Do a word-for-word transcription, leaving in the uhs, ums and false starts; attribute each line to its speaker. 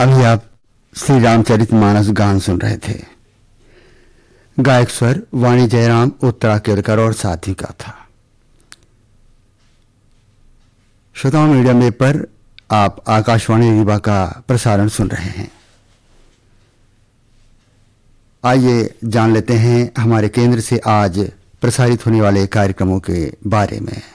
Speaker 1: अभी आप श्री रामचरितमानस गान सुन रहे थे। गायक स्वर वाणी जयराम, उत्तरा केरकर और साथी का था। श्रोताओं, मीडियम वेव पर आप आकाशवाणी रीवा का प्रसारण सुन रहे हैं। आइए जान लेते हैं हमारे केंद्र से आज प्रसारित होने वाले कार्यक्रमों के बारे में।